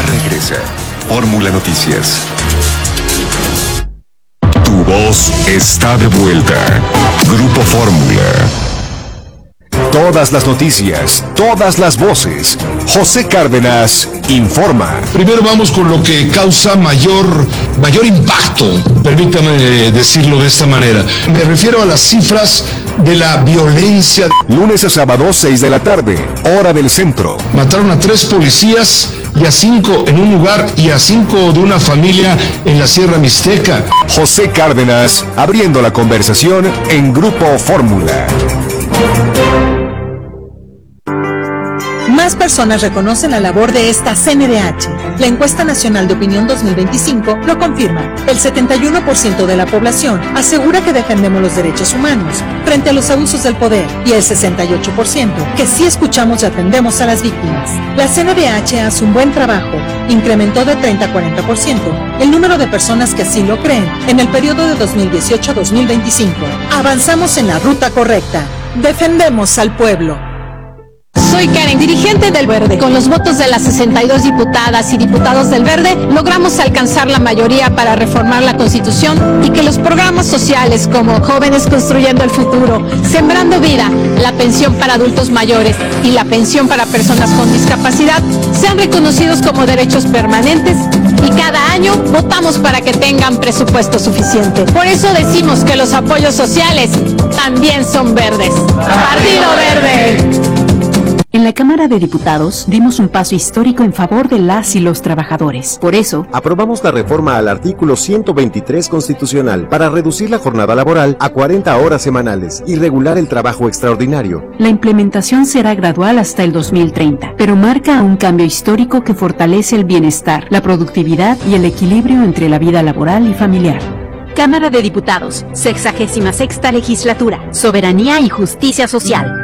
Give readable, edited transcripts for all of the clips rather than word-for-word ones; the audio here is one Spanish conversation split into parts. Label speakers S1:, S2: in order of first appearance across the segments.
S1: regresa. Fórmula Noticias. Tu voz está de vuelta. Grupo Fórmula. Todas las noticias, todas las voces. José Cárdenas informa.
S2: Primero vamos con lo que causa mayor impacto, permítame decirlo de esta manera. Me refiero a las cifras de la violencia.
S1: Lunes a sábado, 6 de la tarde, hora del centro.
S2: Mataron a 3 policías y a 5 en un lugar y a 5 de una familia en la Sierra Mixteca.
S1: José Cárdenas, abriendo la conversación en Grupo Fórmula.
S3: Más personas reconocen la labor de esta CNDH. La encuesta nacional de opinión 2025 lo confirma. El 71% de la población asegura que defendemos los derechos humanos frente a los abusos del poder y el 68% que sí escuchamos y atendemos a las víctimas. La CNDH hace un buen trabajo. Incrementó de 30 a 40% el número de personas que así lo creen en el periodo de 2018 a 2025. Avanzamos en la ruta correcta. Defendemos al pueblo.
S4: Soy Karen, dirigente del Verde. Con los votos de las 62 diputadas y diputados del Verde, logramos alcanzar la mayoría para reformar la Constitución y que los programas sociales como Jóvenes Construyendo el Futuro, Sembrando Vida, la pensión para adultos mayores y la pensión para personas con discapacidad sean reconocidos como derechos permanentes y cada año votamos para que tengan presupuesto suficiente. Por eso decimos que los apoyos sociales también son verdes. ¡Partido Verde!
S5: En la Cámara de Diputados dimos un paso histórico en favor de las y los trabajadores. Por eso,
S6: aprobamos la reforma al artículo 123 constitucional para reducir la jornada laboral a 40 horas semanales y regular el trabajo extraordinario.
S5: La implementación será gradual hasta el 2030, pero marca un cambio histórico que fortalece el bienestar, la productividad y el equilibrio entre la vida laboral y familiar.
S7: Cámara de Diputados, 66ª Legislatura, Soberanía y Justicia Social.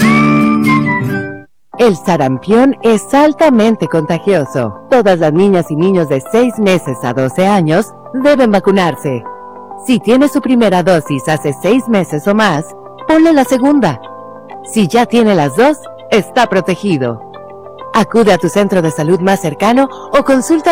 S8: El sarampión es altamente contagioso. Todas las niñas y niños de 6 meses a 12 años deben vacunarse. Si tiene su primera dosis hace 6 meses o más, ponle la segunda. Si ya tiene las 2, está protegido. Acude a tu centro de salud más cercano o consulta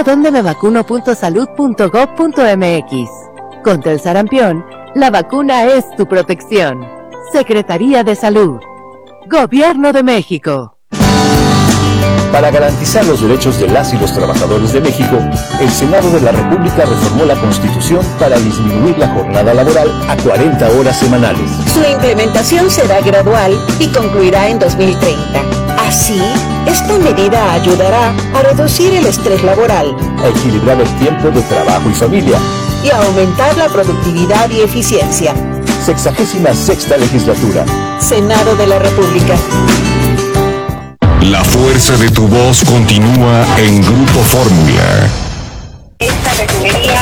S8: dondemevacuno.salud.gov.mx. Contra el sarampión, la vacuna es tu protección. Secretaría de Salud. Gobierno de México.
S9: Para garantizar los derechos de las y los trabajadores de México, el Senado de la República reformó la Constitución para disminuir la jornada laboral a 40 horas semanales.
S10: Su implementación será gradual y concluirá en 2030. Así, esta medida ayudará a reducir el estrés laboral,
S9: a equilibrar el tiempo de trabajo y familia
S10: y a aumentar la productividad y eficiencia.
S9: 66ª Legislatura.
S10: Senado de la República.
S1: La fuerza de tu voz continúa en Grupo Fórmula.
S10: Esta refinería...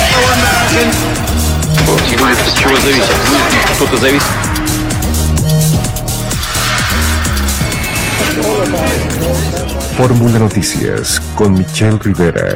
S1: Fórmula Noticias con Michelle Rivera.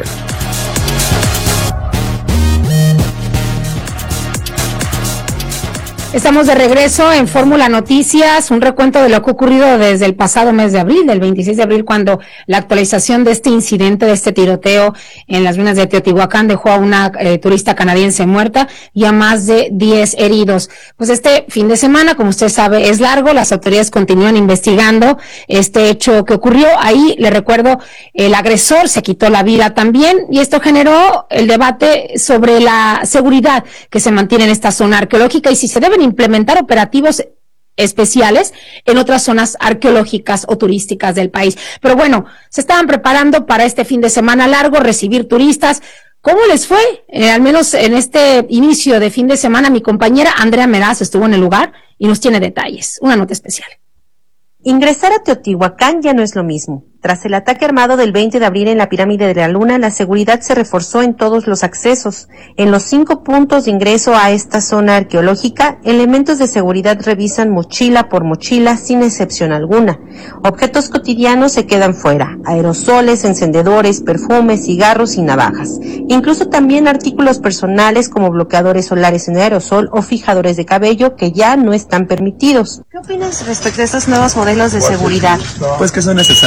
S11: Estamos de regreso en Fórmula Noticias, un recuento de lo que ha ocurrido desde el pasado mes de abril, del 26 de abril, cuando la actualización de este incidente, de este tiroteo en las ruinas de Teotihuacán dejó a una turista canadiense muerta y a más de 10 heridos. Pues este fin de semana, como usted sabe, es largo, las autoridades continúan investigando este hecho que ocurrió. Ahí, le recuerdo, el agresor se quitó la vida también y esto generó el debate sobre la seguridad que se mantiene en esta zona arqueológica y si se deben implementar operativos especiales en otras zonas arqueológicas o turísticas del país. Pero bueno, se estaban preparando para este fin de semana largo, recibir turistas. ¿Cómo les fue? Al menos en este inicio de fin de semana, mi compañera Andrea Meraz estuvo en el lugar y nos tiene detalles. Una nota especial.
S12: Ingresar a Teotihuacán ya no es lo mismo. Tras el ataque armado del 20 de abril en la Pirámide de la Luna, la seguridad se reforzó en todos los accesos. En los 5 puntos de ingreso a esta zona arqueológica, elementos de seguridad revisan mochila por mochila sin excepción alguna. Objetos cotidianos se quedan fuera, aerosoles, encendedores, perfumes, cigarros y navajas. Incluso también artículos personales como bloqueadores solares en aerosol o fijadores de cabello que ya no están permitidos. ¿Qué opinas respecto a estos nuevos modelos de seguridad?
S13: Pues que son necesarios, ¿no?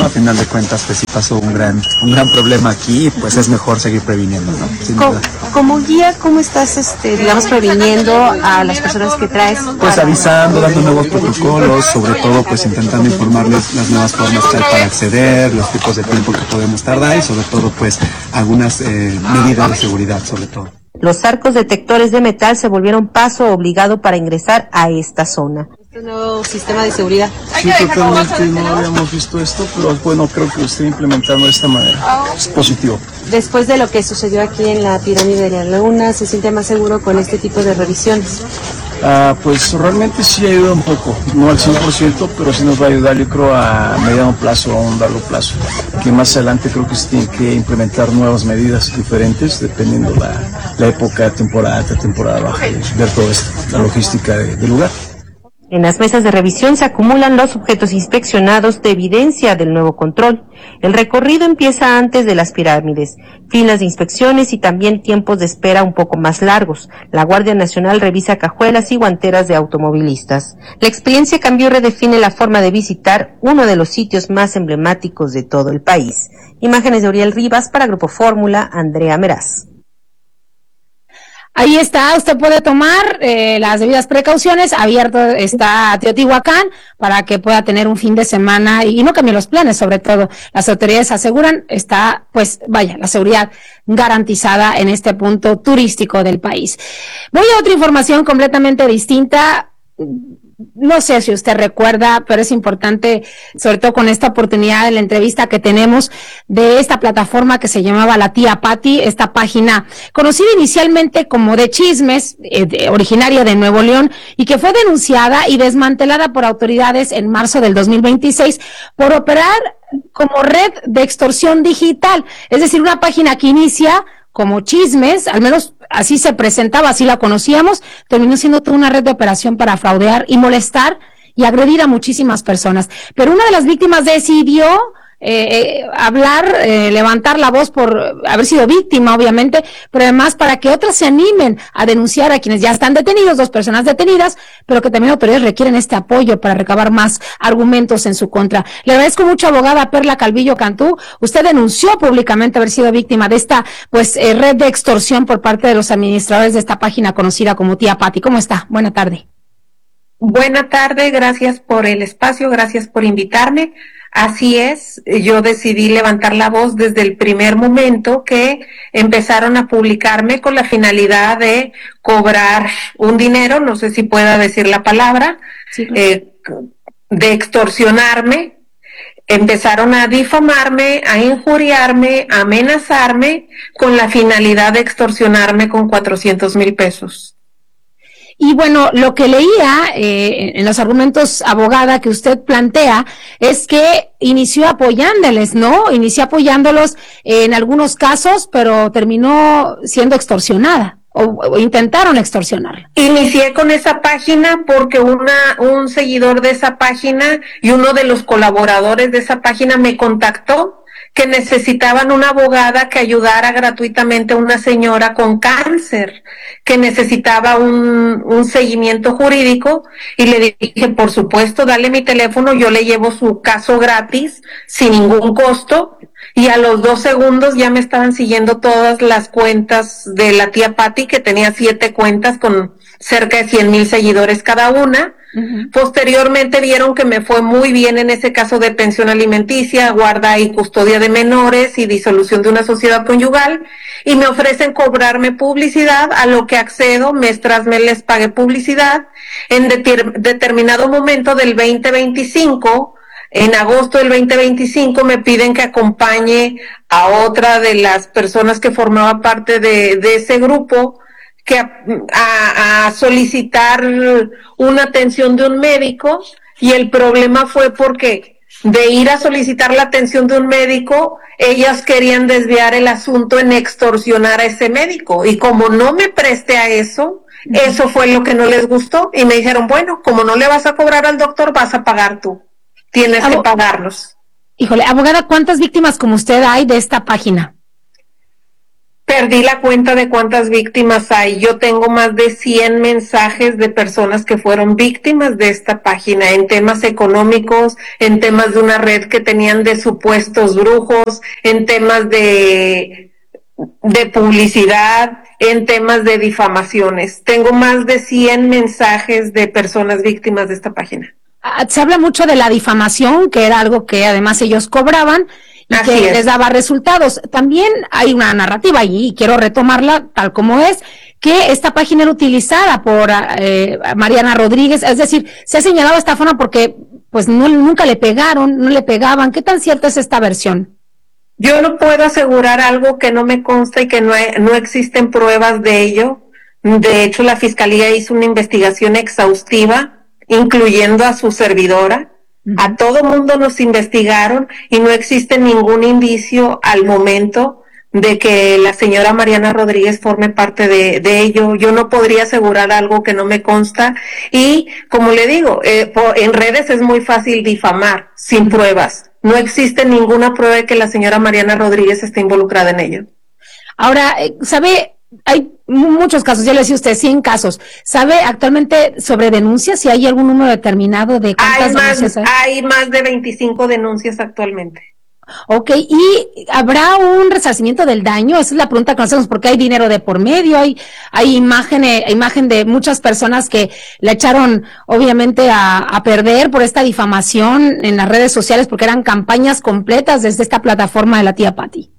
S13: A final de cuentas, pues sí pasó un gran problema aquí, pues es mejor seguir previniendo, ¿no?
S12: Como guía, ¿cómo estás, previniendo a las personas que traes?
S13: Pues avisando, dando nuevos protocolos, sobre todo pues intentando informarles las nuevas formas que hay para acceder, los tipos de tiempo que podemos tardar y sobre todo pues algunas medidas de seguridad sobre todo.
S12: Los arcos detectores de metal se volvieron paso obligado para ingresar a esta zona. ¿Este nuevo sistema de seguridad?
S13: Sí, totalmente, no habíamos visto esto, pero bueno, creo que lo estoy implementando de esta manera. Es positivo.
S12: Después de lo que sucedió aquí en la pirámide de la Luna, ¿se siente más seguro con este tipo de revisiones?
S13: Pues realmente sí ayuda un poco, no al 100%, pero sí nos va a ayudar, yo creo, a mediano plazo, a un largo plazo. Que más adelante creo que se tienen que implementar nuevas medidas diferentes, dependiendo la época, temporada alta, temporada baja, y ver toda la logística del lugar.
S12: En las mesas de revisión se acumulan los objetos inspeccionados de evidencia del nuevo control. El recorrido empieza antes de las pirámides, filas de inspecciones y también tiempos de espera un poco más largos. La Guardia Nacional revisa cajuelas y guanteras de automovilistas. La experiencia cambió y redefine la forma de visitar uno de los sitios más emblemáticos de todo el país. Imágenes de Uriel Rivas para Grupo Fórmula, Andrea Meraz.
S11: Ahí está, usted puede tomar las debidas precauciones, abierto está Teotihuacán para que pueda tener un fin de semana y no cambie los planes, sobre todo. Las autoridades aseguran está, pues vaya, la seguridad garantizada en este punto turístico del país. Voy a otra información completamente distinta. No sé si usted recuerda, pero es importante, sobre todo con esta oportunidad de la entrevista que tenemos de esta plataforma que se llamaba La Tía Pati, esta página conocida inicialmente como de chismes, originaria de Nuevo León, y que fue denunciada y desmantelada por autoridades en marzo del 2026 por operar como red de extorsión digital. Es decir, una página que inicia como chismes, al menos así se presentaba, así la conocíamos, terminó siendo toda una red de operación para fraudear y molestar y agredir a muchísimas personas. Pero una de las víctimas decidió hablar, levantar la voz por haber sido víctima, obviamente, pero además para que otras se animen a denunciar a quienes ya están detenidos, 2 personas detenidas, pero que también autoridades requieren este apoyo para recabar más argumentos en su contra. Le agradezco mucho, abogada Perla Calvillo Cantú. Usted denunció públicamente haber sido víctima de esta, red de extorsión por parte de los administradores de esta página conocida como Tía Pati. ¿Cómo está? Buena tarde.
S14: Buena tarde, gracias por el espacio, gracias por invitarme. Así es, yo decidí levantar la voz desde el primer momento que empezaron a publicarme con la finalidad de cobrar un dinero, no sé si pueda decir la palabra, sí, de extorsionarme. Empezaron a difamarme, a injuriarme, a amenazarme con la finalidad de extorsionarme con 400,000 pesos.
S11: Y bueno, lo que leía en los argumentos, abogada, que usted plantea es que inició apoyándoles, ¿no? Inició apoyándolos en algunos casos, pero terminó siendo extorsionada o intentaron extorsionarla.
S14: Inicié con esa página porque un seguidor de esa página y uno de los colaboradores de esa página me contactó que necesitaban una abogada que ayudara gratuitamente a una señora con cáncer, que necesitaba un seguimiento jurídico, y le dije, por supuesto, dale mi teléfono, yo le llevo su caso gratis, sin ningún costo, y a los 2 segundos ya me estaban siguiendo todas las cuentas de La Tía Pati, que tenía 7 cuentas con cerca de 100,000 seguidores cada una. Uh-huh. Posteriormente vieron que me fue muy bien en ese caso de pensión alimenticia, guarda y custodia de menores y disolución de una sociedad conyugal, y me ofrecen cobrarme publicidad, a lo que accedo, mes tras mes les pagué publicidad. En determinado momento del 2025, en agosto del 2025, me piden que acompañe a otra de las personas que formaba parte de ese grupo, que a solicitar una atención de un médico, y el problema fue porque de ir a solicitar la atención de un médico, ellas querían desviar el asunto en extorsionar a ese médico, y como no me presté a eso, eso fue lo que no les gustó, y me dijeron, bueno, como no le vas a cobrar al doctor, vas a pagar tú, tienes que pagarlos.
S11: Híjole, abogada, ¿cuántas víctimas como usted hay de esta página?
S14: Perdí la cuenta de cuántas víctimas hay. Yo tengo más de 100 mensajes de personas que fueron víctimas de esta página en temas económicos, en temas de una red que tenían de supuestos brujos, en temas de publicidad, en temas de difamaciones. Tengo más de 100 mensajes de personas víctimas de esta página.
S11: Se habla mucho de la difamación, que era algo que además ellos cobraban y
S14: Así
S11: que
S14: es.
S11: les daba resultados. También hay una narrativa y quiero retomarla tal como es, que esta página era utilizada por Mariana Rodríguez, es decir, se ha señalado esta forma porque pues nunca le pegaron, no le pegaban. ¿Qué tan cierta es esta versión?
S14: Yo no puedo asegurar algo que no me consta y que no existen pruebas de ello. De hecho, la Fiscalía hizo una investigación exhaustiva, incluyendo a su servidora. A todo mundo nos investigaron y no existe ningún indicio al momento de que la señora Mariana Rodríguez forme parte de ello. Yo no podría asegurar algo que no me consta y, como le digo, en redes es muy fácil difamar sin pruebas. No existe ninguna prueba de que la señora Mariana Rodríguez esté involucrada en ello.
S11: Ahora, ¿sabe? Hay muchos casos, ya le decía usted, 100 casos. ¿Sabe actualmente sobre denuncias si hay algún número determinado de cuántas denuncias hay?
S14: Hay más de 25 denuncias actualmente.
S11: Ok, ¿y habrá un resarcimiento del daño? Esa es la pregunta que nos hacemos, porque hay dinero de por medio, hay imagen de muchas personas que la echaron obviamente a perder por esta difamación en las redes sociales, porque eran campañas completas desde esta plataforma de la tía Pati.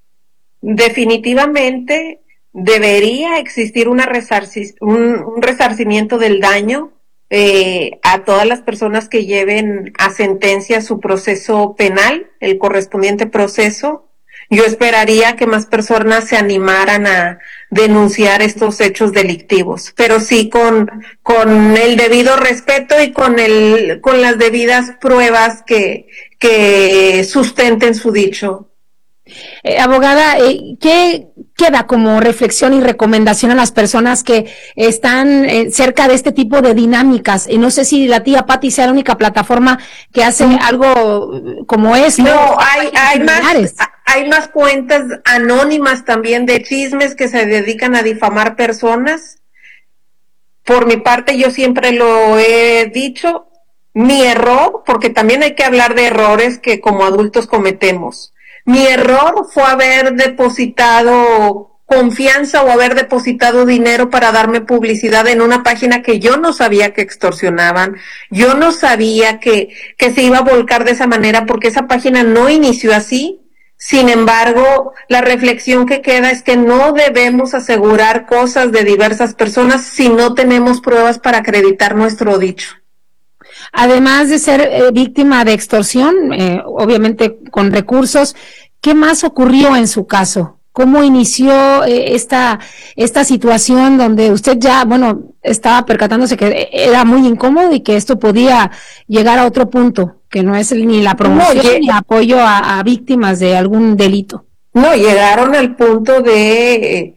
S14: Definitivamente debería existir un resarcimiento del daño a todas las personas que lleven a sentencia su proceso penal, el correspondiente proceso. Yo esperaría que más personas se animaran a denunciar estos hechos delictivos, pero sí con el debido respeto y con las debidas pruebas que sustenten su dicho.
S11: Abogada, ¿qué queda como reflexión y recomendación a las personas que están cerca de este tipo de dinámicas? Y no sé si la tía Pati sea la única plataforma que hace algo como esto.
S14: No, hay más cuentas anónimas también de chismes que se dedican a difamar personas. Por mi parte, yo siempre lo he dicho, mi error, porque también hay que hablar de errores que como adultos cometemos. Mi error fue haber depositado confianza o haber depositado dinero para darme publicidad en una página que yo no sabía que extorsionaban. Yo no sabía que se iba a volcar de esa manera porque esa página no inició así. Sin embargo, la reflexión que queda es que no debemos asegurar cosas de diversas personas si no tenemos pruebas para acreditar nuestro dicho.
S11: Además de ser víctima de extorsión, obviamente con recursos, ¿qué más ocurrió en su caso? ¿Cómo inició esta situación donde usted ya, estaba percatándose que era muy incómodo y que esto podía llegar a otro punto, que no es ni la promoción ni apoyo a víctimas de algún delito?
S14: No, llegaron al punto de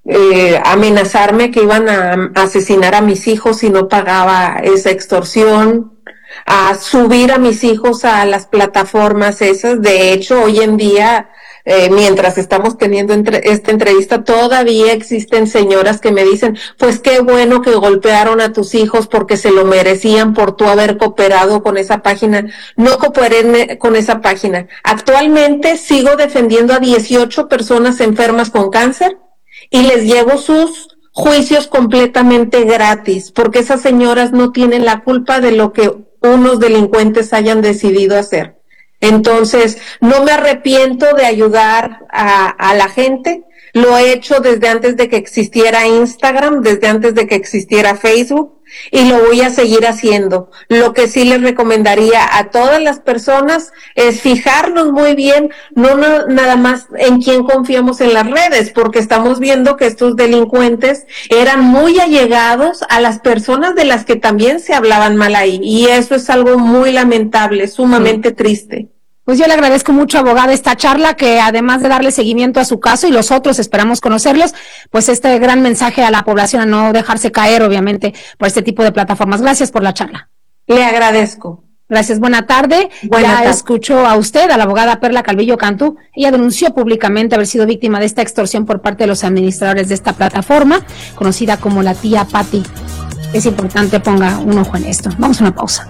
S14: amenazarme que iban a asesinar a mis hijos si no pagaba esa extorsión, a subir a mis hijos a las plataformas esas. De hecho, hoy en día, mientras estamos teniendo esta entrevista, todavía existen señoras que me dicen, pues qué bueno que golpearon a tus hijos porque se lo merecían por tú haber cooperado con esa página. No cooperé con esa página. Actualmente sigo defendiendo a 18 personas enfermas con cáncer y les llevo sus juicios completamente gratis, porque esas señoras no tienen la culpa de lo que unos delincuentes hayan decidido hacer. Entonces, no me arrepiento de ayudar a la gente. Lo he hecho desde antes de que existiera Instagram, desde antes de que existiera Facebook, y lo voy a seguir haciendo. Lo que sí les recomendaría a todas las personas es fijarnos muy bien, no nada más en quién confiamos en las redes, porque estamos viendo que estos delincuentes eran muy allegados a las personas de las que también se hablaban mal ahí, y eso es algo muy lamentable, sumamente triste.
S11: Pues yo le agradezco mucho, abogada, esta charla, que además de darle seguimiento a su caso y los otros esperamos conocerlos, pues este gran mensaje a la población a no dejarse caer, obviamente, por este tipo de plataformas. Gracias por la charla.
S14: Le agradezco.
S11: Gracias, buena tarde. Escuchó a usted, a la abogada Perla Calvillo Cantú. Ella denunció públicamente haber sido víctima de esta extorsión por parte de los administradores de esta plataforma, conocida como la tía Patti. Es importante ponga un ojo en esto. Vamos a una pausa.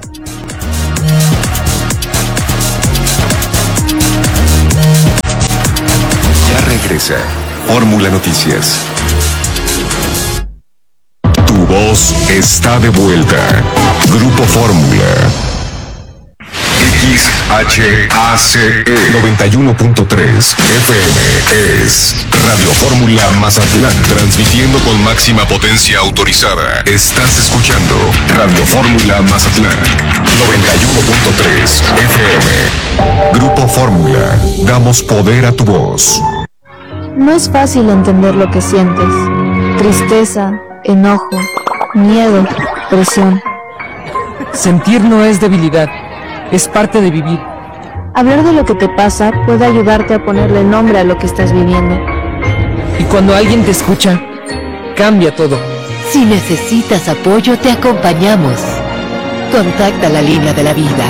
S1: Ya regresa Fórmula Noticias. Tu voz está de vuelta. Grupo Fórmula. XHACE 91.3 FM es Radio Fórmula Mazatlán, transmitiendo con máxima potencia autorizada. Estás escuchando Radio Fórmula Mazatlán 91.3 FM. Grupo Fórmula, damos poder a tu voz.
S15: No es fácil entender lo que sientes. Tristeza, enojo, miedo, presión.
S16: Sentir no es debilidad. Es parte de vivir.
S15: Hablar de lo que te pasa puede ayudarte a ponerle nombre a lo que estás viviendo.
S16: Y cuando alguien te escucha, cambia todo.
S8: Si necesitas apoyo, te acompañamos. Contacta la línea de la vida.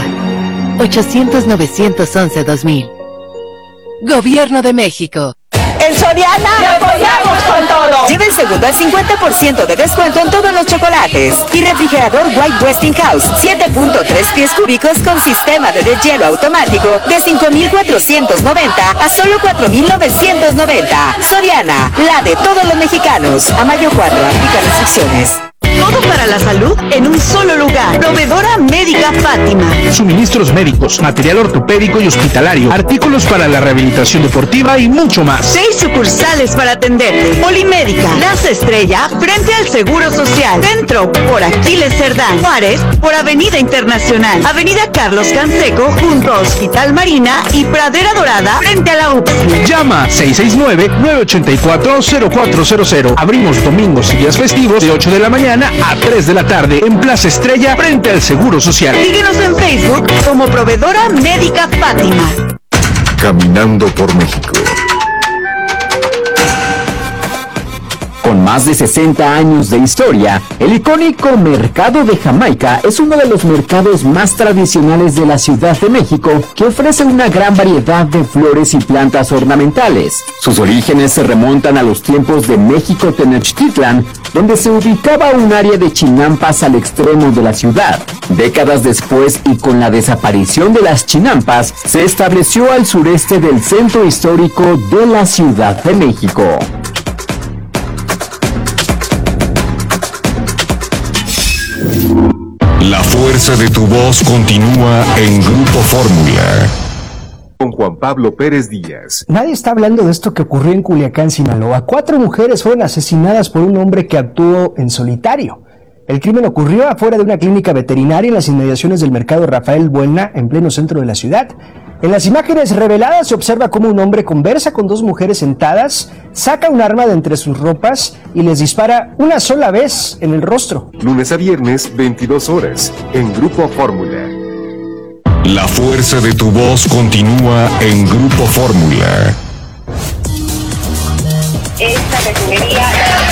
S8: 800-911-2000. Gobierno de México.
S17: En Soriana ¡te apoyamos con todo! Lleva el segundo al 50% de descuento en todos los chocolates. Y refrigerador White Westinghouse 7.3 pies cúbicos con sistema de deshielo automático de 5,490 a solo 4,990. Soriana, la de todos los mexicanos. A mayo 4, aplica restricciones. Todo para la salud en un solo lugar. Proveedora Médica Fátima.
S18: Suministros médicos, material ortopédico y hospitalario, artículos para la rehabilitación deportiva y mucho más.
S17: 6 sucursales para atenderte. Polimédica, Plaza Estrella, frente al Seguro Social. Centro, por Aquiles Cerdán. Juárez, por Avenida Internacional. Avenida Carlos Canseco, junto a Hospital Marina y Pradera Dorada, frente a la UPS.
S18: Llama 669-984-0400. Abrimos domingos y días festivos de 8 de la mañana a 3 de la tarde en Plaza Estrella frente al Seguro Social.
S17: Síguenos en Facebook como Proveedora Médica Fátima.
S1: Caminando por México.
S19: Con más de 60 años de historia, el icónico Mercado de Jamaica es uno de los mercados más tradicionales de la Ciudad de México, que ofrece una gran variedad de flores y plantas ornamentales. Sus orígenes se remontan a los tiempos de México Tenochtitlan, donde se ubicaba un área de chinampas al extremo de la ciudad. Décadas después, y con la desaparición de las chinampas, se estableció al sureste del centro histórico de la Ciudad de México.
S1: La fuerza de tu voz continúa en Grupo Fórmula.
S6: Con Juan Pablo Pérez Díaz.
S20: Nadie está hablando de esto que ocurrió en Culiacán, Sinaloa. 4 mujeres fueron asesinadas por un hombre que actuó en solitario. El crimen ocurrió afuera de una clínica veterinaria en las inmediaciones del mercado Rafael Buelna, en pleno centro de la ciudad. En las imágenes reveladas se observa cómo un hombre conversa con 2 mujeres sentadas, saca un arma de entre sus ropas y les dispara una sola vez en el rostro.
S6: Lunes a viernes, 22 horas, en Grupo Fórmula.
S1: La fuerza de tu voz continúa en Grupo Fórmula.
S17: Esta refinería...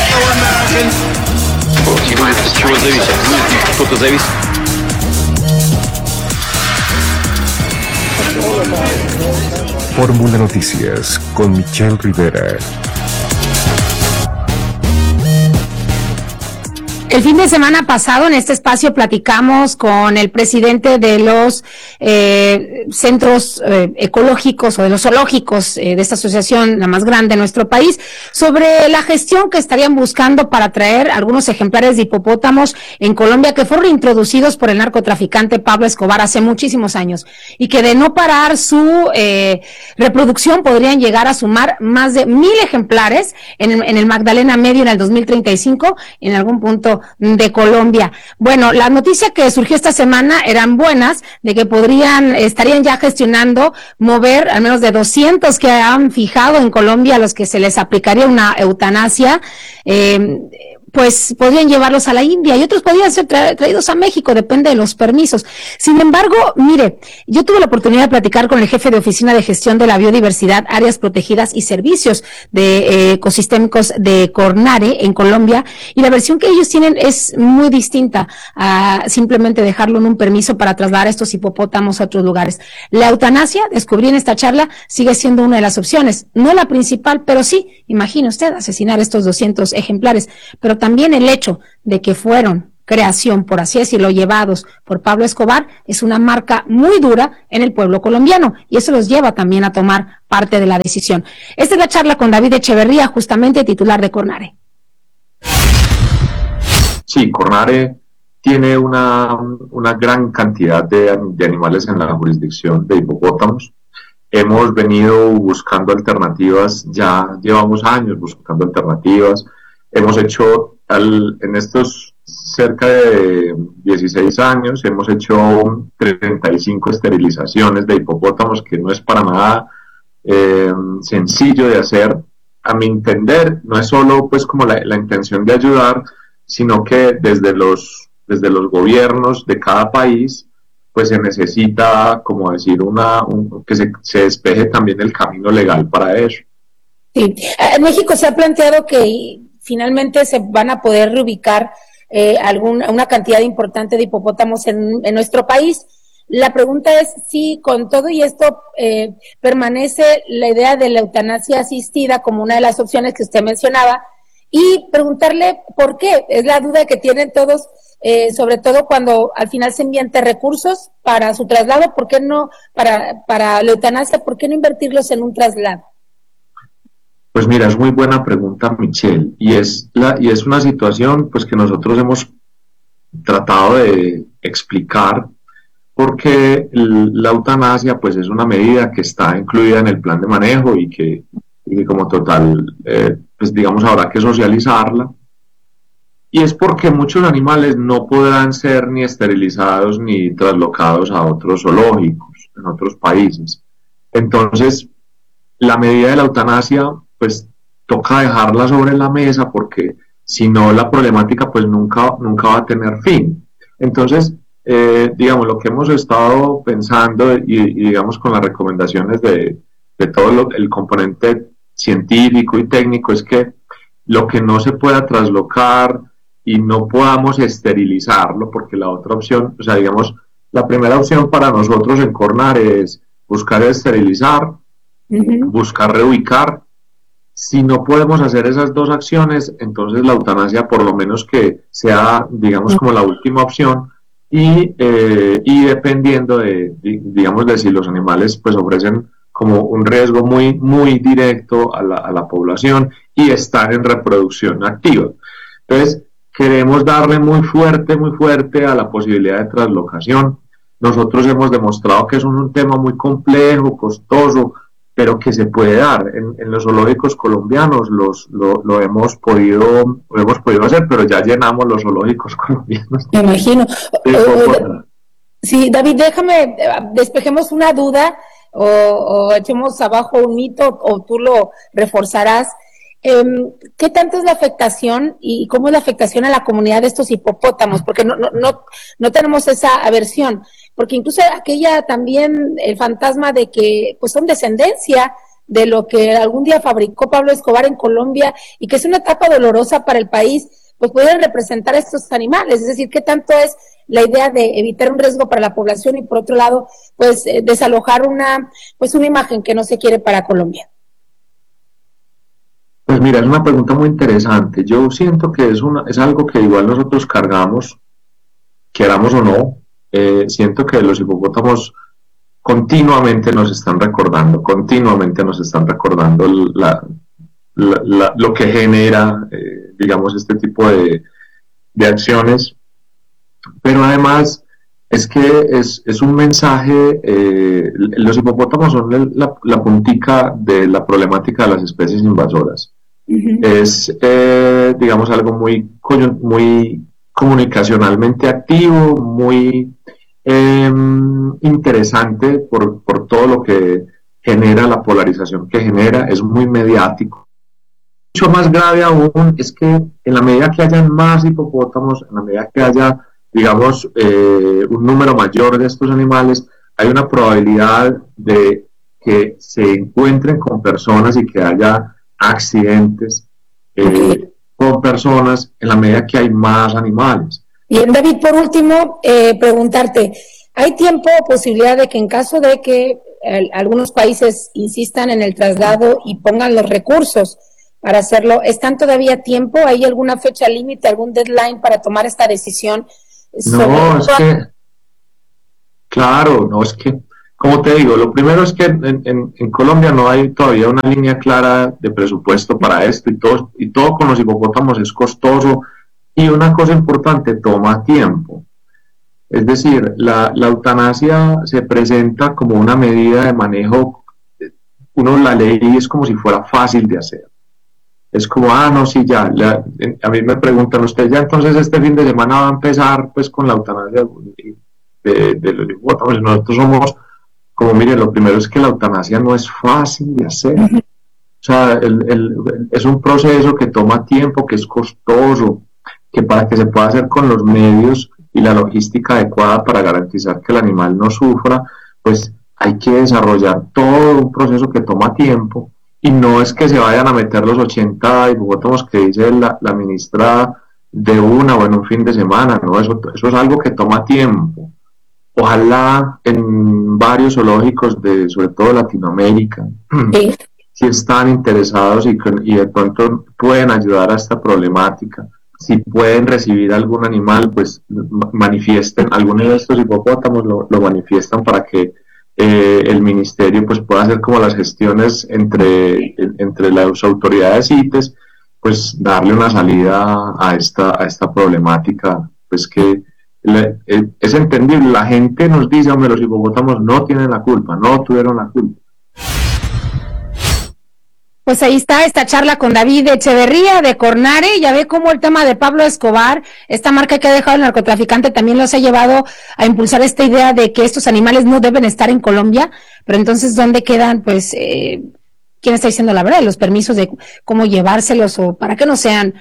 S1: Fórmula Noticias con Michelle Rivera.
S11: El fin de semana pasado en este espacio platicamos con el presidente de los centros ecológicos o de los zoológicos de esta asociación, la más grande de nuestro país, sobre la gestión que estarían buscando para traer algunos ejemplares de hipopótamos en Colombia que fueron introducidos por el narcotraficante Pablo Escobar hace muchísimos años y que de no parar su reproducción podrían llegar a sumar más de 1,000 ejemplares en el Magdalena Medio en el 2035 en algún punto de Colombia. Bueno, la noticia que surgió esta semana eran buenas, de que estarían ya gestionando mover al menos de 200 que han fijado en Colombia a los que se les aplicaría una eutanasia, pues podrían llevarlos a la India y otros podrían ser traídos a México, depende de los permisos. Sin embargo, mire, yo tuve la oportunidad de platicar con el jefe de Oficina de Gestión de la Biodiversidad, Áreas Protegidas y Servicios de Ecosistémicos de Cornare, en Colombia, y la versión que ellos tienen es muy distinta a simplemente dejarlo en un permiso para trasladar a estos hipopótamos a otros lugares. La eutanasia, descubrí en esta charla, sigue siendo una de las opciones, no la principal, pero sí, imagine usted, asesinar estos 200 ejemplares, pero también el hecho de que fueron creación, por así decirlo, llevados por Pablo Escobar, es una marca muy dura en el pueblo colombiano y eso los lleva también a tomar parte de la decisión. Esta es la charla con David Echeverría, justamente titular de Cornare.
S21: Sí, Cornare tiene una gran cantidad de animales en la jurisdicción de hipopótamos. Hemos venido buscando alternativas, ya llevamos años buscando alternativas. Hemos hecho, en estos cerca de 16 años, hemos hecho 35 esterilizaciones de hipopótamos, que no es para nada sencillo de hacer. A mi entender, no es solo pues como la intención de ayudar, sino que desde los gobiernos de cada país, pues se necesita, como decir, que se despeje también el camino legal para eso.
S11: Sí, en México se ha planteado que finalmente se van a poder reubicar una cantidad importante de hipopótamos en nuestro país. La pregunta es si con todo y esto permanece la idea de la eutanasia asistida como una de las opciones que usted mencionaba, y preguntarle por qué. Es la duda que tienen todos, sobre todo cuando al final se envían recursos para su traslado. ¿Por qué no, para la eutanasia, por qué no invertirlos en un traslado?
S21: Pues mira, es muy buena pregunta, Michelle, y es una situación pues que nosotros hemos tratado de explicar, porque la eutanasia pues es una medida que está incluida en el plan de manejo y que como total, pues digamos, habrá que socializarla, y es porque muchos animales no podrán ser ni esterilizados ni traslocados a otros zoológicos en otros países. Entonces, la medida de la eutanasia pues toca dejarla sobre la mesa, porque si no la problemática pues nunca va a tener fin. Entonces, digamos, lo que hemos estado pensando y digamos con las recomendaciones de todo el componente científico y técnico es que lo que no se pueda traslocar y no podamos esterilizarlo, porque la otra opción, o sea, digamos, la primera opción para nosotros en Cornare es buscar esterilizar, buscar reubicar. Si no podemos hacer esas dos acciones, entonces la eutanasia por lo menos que sea, digamos, como la última opción, y dependiendo digamos, de si los animales pues ofrecen como un riesgo muy, muy directo a la población y están en reproducción activa. Entonces, queremos darle muy fuerte a la posibilidad de traslocación. Nosotros hemos demostrado que es un tema muy complejo, costoso, pero que se puede dar. En los zoológicos colombianos lo hemos podido hacer, pero ya llenamos los zoológicos colombianos.
S11: Me imagino. Sí, David, déjame, despejemos una duda o echemos abajo un mito, o tú lo reforzarás. ¿Qué tanto es la afectación y cómo es la afectación a la comunidad de estos hipopótamos? Porque no tenemos esa aversión, porque incluso aquella también, el fantasma de que pues son descendencia de lo que algún día fabricó Pablo Escobar en Colombia, y que es una etapa dolorosa para el país, pues pueden representar a estos animales. Es decir, ¿qué tanto es la idea de evitar un riesgo para la población y por otro lado, pues desalojar una imagen que no se quiere para Colombia?
S21: Pues mira, es una pregunta muy interesante. Yo siento que es algo que igual nosotros cargamos, queramos o no. Siento que los hipopótamos continuamente nos están recordando lo que genera, digamos, este tipo de acciones. Pero además es que es un mensaje, los hipopótamos son la puntica de la problemática de las especies invasoras. Es, digamos, algo muy comunicacionalmente activo, muy interesante por todo lo que genera, la polarización que genera, es muy mediático. mucho más grave aún es que en la medida que hayan más hipopótamos, en la medida que haya, digamos, un número mayor de estos animales, hay una probabilidad de que se encuentren con personas y que haya accidentes con personas en la medida que hay más animales.
S11: Bien, David, por último, preguntarte, ¿hay tiempo o posibilidad de que en caso de que algunos países insistan en el traslado y pongan los recursos para hacerlo, ¿están todavía a tiempo? ¿Hay alguna fecha límite, algún deadline para tomar esta decisión?
S21: No, es que, claro, no, es que, como te digo, lo primero es que en Colombia no hay todavía una línea clara de presupuesto para esto, y todo con los hipopótamos es costoso, y una cosa importante, toma tiempo. Es decir, la eutanasia se presenta como una medida de manejo, uno la lee y es como si fuera fácil de hacer. Es como, no, sí, ya, a mí me preguntan, ¿usted ya entonces este fin de semana va a empezar pues con la eutanasia de los hipopótamos? Nosotros somos, como miren, lo primero es que la eutanasia no es fácil de hacer. O sea, es un proceso que toma tiempo, que es costoso, que para que se pueda hacer con los medios y la logística adecuada para garantizar que el animal no sufra, pues hay que desarrollar todo un proceso que toma tiempo. Y no es que se vayan a meter los 80 hipopótamos que dice la ministra de una o en un fin de semana, no, eso es algo que toma tiempo. Ojalá en varios zoológicos de, sobre todo Latinoamérica, si están interesados y de pronto pueden ayudar a esta problemática, si pueden recibir algún animal, pues manifiesten, algunos de estos hipopótamos lo manifiestan para que el ministerio pues pueda hacer como las gestiones entre las autoridades CITES, pues darle una salida a esta problemática, pues que es entendible. La gente nos dice, hombre, los hipopótamos no tienen la culpa, no tuvieron la culpa.
S11: Pues ahí está esta charla con David Echeverría de Cornare. Ya ve cómo el tema de Pablo Escobar, esta marca que ha dejado el narcotraficante, también los ha llevado a impulsar esta idea de que estos animales no deben estar en Colombia. Pero entonces, ¿dónde quedan? Pues, ¿quién está diciendo la verdad? Los permisos de cómo llevárselos o para que no sean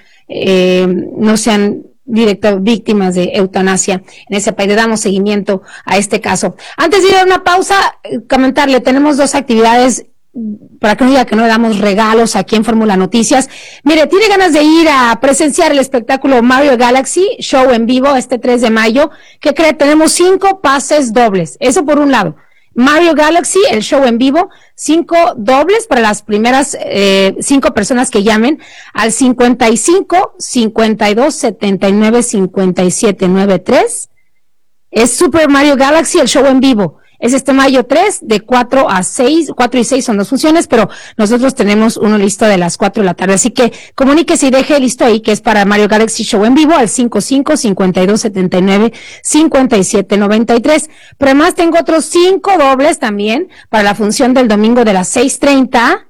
S11: directas víctimas de eutanasia en ese país. Le damos seguimiento a este caso. Antes de ir a una pausa, comentarle, tenemos 2 actividades para que no diga que no le damos regalos aquí en Fórmula Noticias. Mire, tiene ganas de ir a presenciar el espectáculo Mario Galaxy, show en vivo este 3 de mayo. ¿Qué cree? Tenemos 5 pases dobles. Eso por un lado. Mario Galaxy, el show en vivo, 5 dobles para las primeras 5 personas que llamen al 55 52 79 57 93. Es Super Mario Galaxy, el show en vivo. Es este mayo 3, de 4 a 6, 4 y 6 son 2 funciones, pero nosotros tenemos uno listo de las 4 de la tarde. Así que comuníquese y deje listo ahí, que es para Mario Galaxy Show en vivo, al 55 52 79 57 93. Pero además tengo otros 5 dobles también para la función del domingo de las 6:30.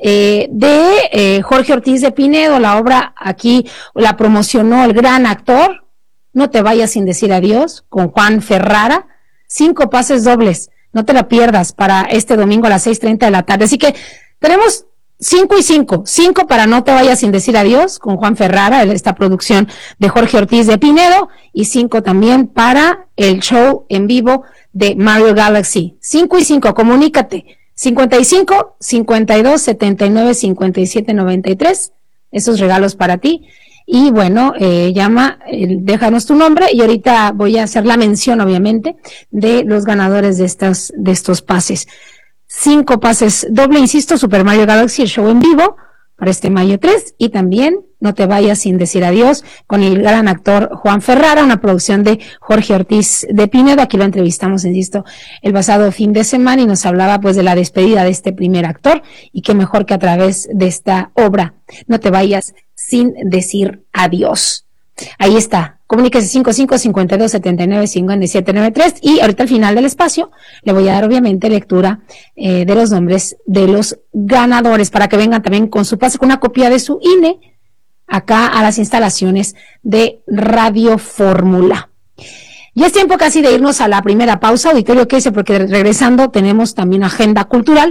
S11: De Jorge Ortiz de Pinedo. La obra aquí la promocionó el gran actor No te vayas sin decir adiós, con Juan Ferrara. 5 pases dobles, no te la pierdas, para este domingo a las 6:30 de la tarde. Así que tenemos 5 y 5, 5 para No te vayas sin decir adiós, con Juan Ferrara, esta producción de Jorge Ortiz de Pinedo, y 5 también para el show en vivo de Mario Galaxy. 5 y 5, comunícate, 55 52 79 57 93, esos regalos para ti. Y bueno, llama, déjanos tu nombre y ahorita voy a hacer la mención, obviamente, de los ganadores de estos pases. 5 pases doble, insisto, Super Mario Galaxy, el show en vivo para este mayo 3, y también No te vayas sin decir adiós, con el gran actor Juan Ferrara, una producción de Jorge Ortiz de Pinedo. Aquí lo entrevistamos, insisto, el pasado fin de semana, y nos hablaba pues de la despedida de este primer actor, y qué mejor que a través de esta obra, No te vayas sin decir adiós. Ahí está, comuníquese 55 52 79 57 93, y ahorita al final del espacio le voy a dar obviamente lectura de los nombres de los ganadores, para que vengan también con su pase, con una copia de su INE, acá a las instalaciones de Radio Fórmula. Ya es tiempo casi de irnos a la primera pausa, auditorio, que porque regresando tenemos también agenda cultural.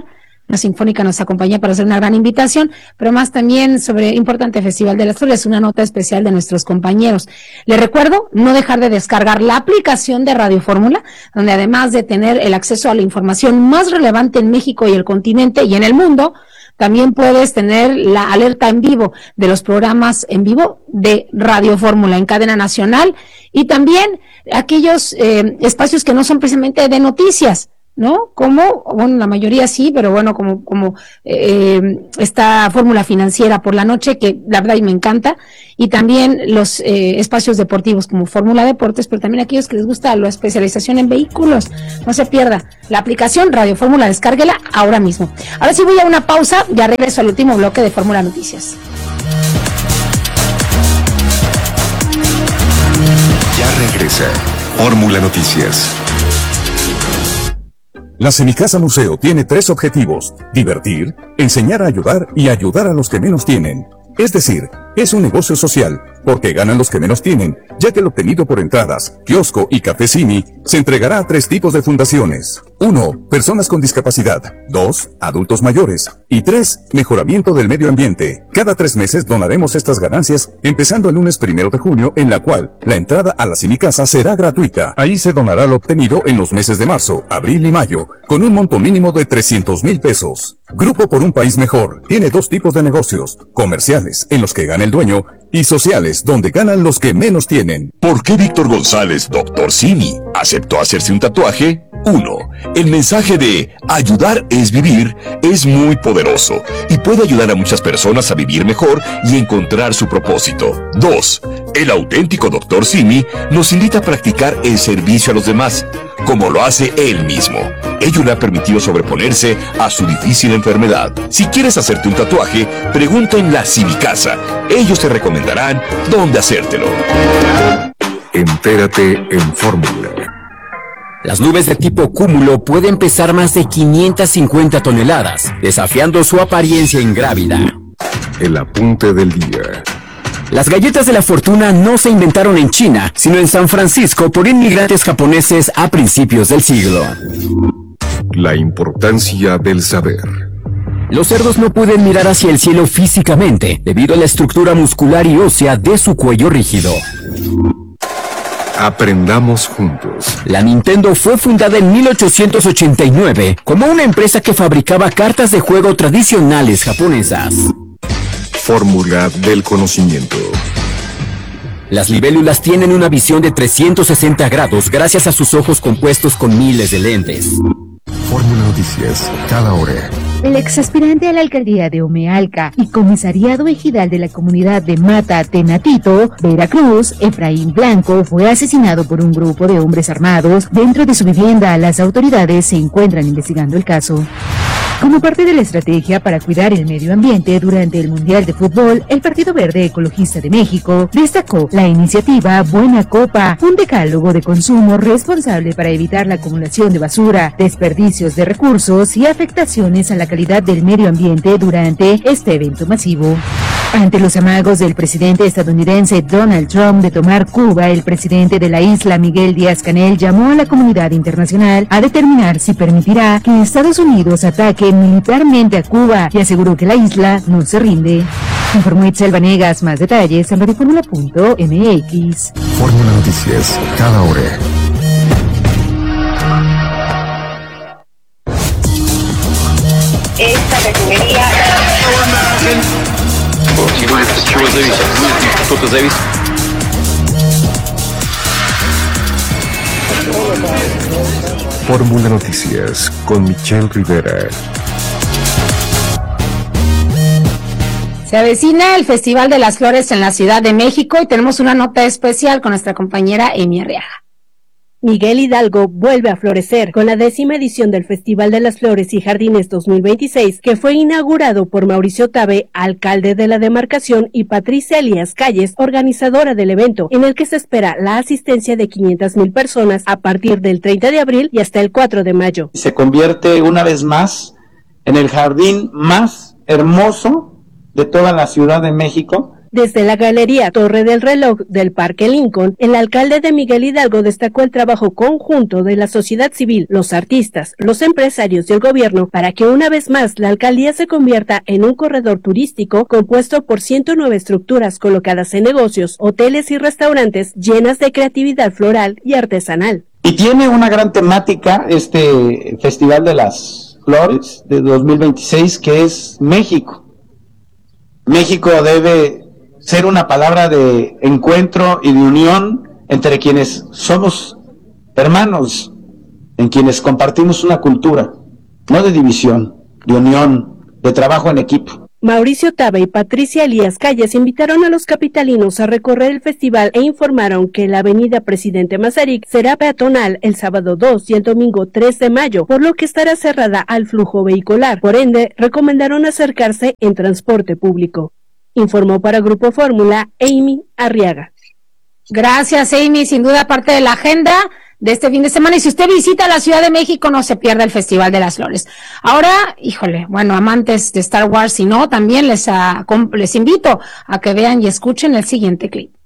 S11: La Sinfónica nos acompaña para hacer una gran invitación, pero más también sobre importante Festival de las Flores, una nota especial de nuestros compañeros. Les recuerdo no dejar de descargar la aplicación de Radio Fórmula, donde además de tener el acceso a la información más relevante en México y el continente y en el mundo, también puedes tener la alerta en vivo de los programas en vivo de Radio Fórmula en cadena nacional y también aquellos espacios que no son precisamente de noticias, ¿no? Como, bueno, la mayoría sí, pero bueno, como esta Fórmula Financiera por la noche, que la verdad me encanta, y también los espacios deportivos como Fórmula Deportes, pero también aquellos que les gusta la especialización en vehículos. No se pierda la aplicación Radio Fórmula, descárguela ahora mismo. Ahora sí voy a una pausa, ya regreso al último bloque de Fórmula Noticias.
S1: Ya regresa Fórmula Noticias.
S2: La Semicasa Museo tiene 3 objetivos: divertir, enseñar a ayudar y ayudar a los que menos tienen. Es decir, es un negocio social, porque ganan los que menos tienen, ya que el obtenido por entradas, kiosco y café Simi se entregará a 3 tipos de fundaciones. 1. Personas con discapacidad. 2. Adultos mayores. Y 3. Mejoramiento del medio ambiente. Cada 3 meses donaremos estas ganancias, empezando el lunes 1 de junio, en la cual la entrada a la Semicasa será gratuita. Ahí se donará lo obtenido en los meses de marzo, abril y mayo, con un monto mínimo de 300,000 pesos. Grupo por un País Mejor tiene 2 tipos de negocios: comerciales, en los que gana el dueño, y sociales, donde ganan los que menos tienen.
S1: ¿Por qué Víctor González, Dr. Simi, aceptó hacerse un tatuaje? 1. El mensaje de ayudar es vivir es muy poderoso y puede ayudar a muchas personas a vivir mejor y encontrar su propósito. 2. El auténtico Dr. Simi nos invita a practicar el servicio a los demás, como lo hace él mismo. Ello le ha permitido sobreponerse a su difícil enfermedad. Si quieres hacerte un tatuaje, pregunta en la Semicasa. Ellos te recomendarán dónde hacértelo. Entérate en Fórmula.
S22: Las nubes de tipo cúmulo pueden pesar más de 550 toneladas, desafiando su apariencia ingrávida.
S1: El apunte del día.
S22: Las galletas de la fortuna no se inventaron en China, sino en San Francisco por inmigrantes japoneses a principios del siglo.
S1: La importancia del saber.
S22: Los cerdos no pueden mirar hacia el cielo físicamente, debido a la estructura muscular y ósea de su cuello rígido.
S1: Aprendamos juntos.
S22: La Nintendo fue fundada en 1889 como una empresa que fabricaba cartas de juego tradicionales japonesas.
S1: Fórmula del conocimiento.
S22: Las libélulas tienen una visión de 360 grados gracias a sus ojos compuestos con miles de lentes.
S1: Fórmula Noticias, cada hora.
S23: El exaspirante a la alcaldía de Omealca y comisariado ejidal de la comunidad de Mata Tenatito, Veracruz, Efraín Blanco, fue asesinado por un grupo de hombres armados dentro de su vivienda. Las autoridades se encuentran investigando el caso. Como parte de la estrategia para cuidar el medio ambiente durante el Mundial de Fútbol, el Partido Verde Ecologista de México destacó la iniciativa Buena Copa, un decálogo de consumo responsable para evitar la acumulación de basura, desperdicios de recursos y afectaciones a la calidad del medio ambiente durante este evento masivo. Ante los amagos del presidente estadounidense Donald Trump de tomar Cuba, el presidente de la isla, Miguel Díaz-Canel, llamó a la comunidad internacional a determinar si permitirá que Estados Unidos ataque militarmente a Cuba y aseguró que la isla no se rinde. Informó Itzel Vanegas. Más detalles en radioformula.mx.
S1: Fórmula Noticias, cada hora.
S10: Esta refinería...
S1: Fórmula Noticias con Michelle Rivera.
S11: Se avecina el Festival de las Flores en la Ciudad de México y tenemos una nota especial con nuestra compañera Emi Arriaga.
S24: Miguel Hidalgo vuelve a florecer con la 10ª edición del Festival de las Flores y Jardines 2026, que fue inaugurado por Mauricio Tabe, alcalde de la demarcación, y Patricia Elías Calles, organizadora del evento, en el que se espera la asistencia de 500,000 personas a partir del 30 de abril y hasta el 4 de mayo.
S25: Se convierte una vez más en el jardín más hermoso de toda la Ciudad de México
S24: Desde la Galería Torre del Reloj del Parque Lincoln, el alcalde de Miguel Hidalgo destacó el trabajo conjunto de la sociedad civil, los artistas, los empresarios y el gobierno para que una vez más la alcaldía se convierta en un corredor turístico compuesto por 109 estructuras colocadas en negocios, hoteles y restaurantes llenas de creatividad floral y artesanal.
S3: Y tiene una gran temática este Festival de las Flores de 2026, que es México. México debe ser una palabra de encuentro y de unión entre quienes somos hermanos, en quienes compartimos una cultura, no de división, de unión, de trabajo en equipo.
S24: Mauricio Tabe y Patricia Elías Calles invitaron a los capitalinos a recorrer el festival e informaron que la avenida Presidente Mazarik será peatonal el sábado 2 y el domingo 3 de mayo, por lo que estará cerrada al flujo vehicular. Por ende, recomendaron acercarse en transporte público. Informó para Grupo Fórmula Amy Arriaga.
S11: Gracias, Amy. Sin duda parte de la agenda de este fin de semana. Y si usted visita la Ciudad de México, no se pierda el Festival de las Flores. Ahora, híjole, bueno, amantes de Star Wars, si no, también les invito a que vean y escuchen el siguiente clip.